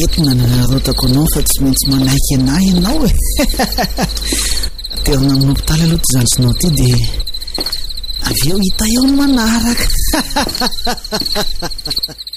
entina nararotako anao fa tsy maintsy manaiky anay ianao e terina amin'ny hopitaly aloha ty zandrinao ty dia avy eo hita eo ny manaraka